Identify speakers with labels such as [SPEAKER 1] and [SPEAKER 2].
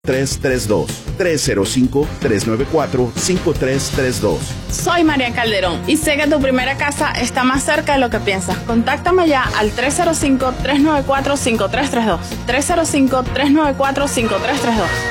[SPEAKER 1] 332 305-394-5332.
[SPEAKER 2] Soy María Calderón y sé que tu primera casa está más cerca de lo que piensas. Contáctame ya al 305-394-5332. 305-394-5332.